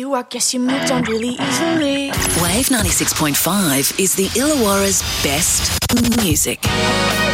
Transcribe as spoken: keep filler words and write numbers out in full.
you, I guess you moved on really easily. Wave ninety-six point five is the Illawarra's best music.